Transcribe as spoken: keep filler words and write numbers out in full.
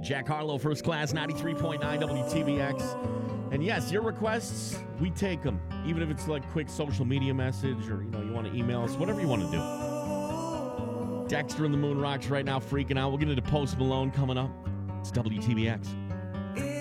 Jack Harlow, First Class, ninety-three point nine W T B X. And yes, your requests, we take them. Even if it's like a quick social media message or, you know, you want to email us, whatever you want to do. Dexter in the Moon Rocks right now freaking out. We'll get into Post Malone coming up. It's W T B X.